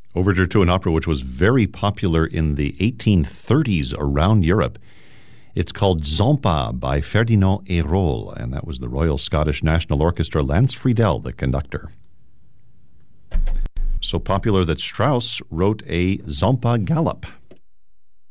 Overture to an opera which was very popular in the 1830s around Europe. It's called Zampa by Ferdinand Hérold, and that was the Royal Scottish National Orchestra, Lance Friedel, the conductor. So popular that Strauss wrote a Zampa Gallop.